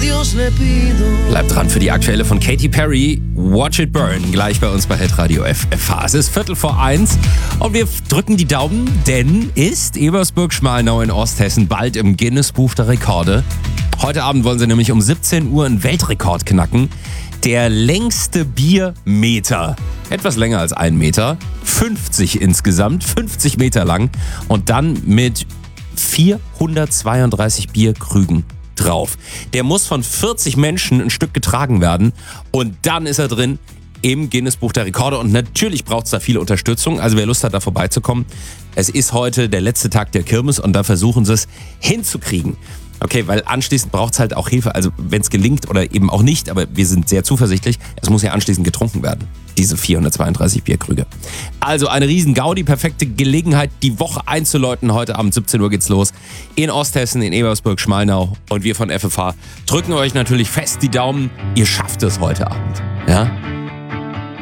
Bleibt dran für die aktuelle von Katy Perry, Watch It Burn, gleich bei uns bei Hitradio FFH. Es ist 1:45 und wir drücken die Daumen, denn ist Ebersburg-Schmalnau in Osthessen bald im Guinness-Buch der Rekorde. Heute Abend wollen sie nämlich um 17 Uhr einen Weltrekord knacken. Der längste Biermeter, etwas länger als 1 Meter, 50 insgesamt, 50 Meter lang und dann mit 432 Bierkrügen drauf. Der muss von 40 Menschen ein Stück getragen werden und dann ist er drin im Guinness-Buch der Rekorde und natürlich braucht es da viel Unterstützung, also wer Lust hat, da vorbeizukommen. Es ist heute der letzte Tag der Kirmes und da versuchen sie es hinzukriegen. Okay, weil anschließend braucht es halt auch Hilfe, also wenn es gelingt oder eben auch nicht, aber wir sind sehr zuversichtlich, es muss ja anschließend getrunken werden, diese 432 Bierkrüge. Also eine riesen Gaudi, perfekte Gelegenheit, die Woche einzuläuten. Heute Abend 17 Uhr geht's los in Osthessen, in Ebersburg-Schmalnau und wir von FFH drücken euch natürlich fest die Daumen, ihr schafft es heute Abend, ja?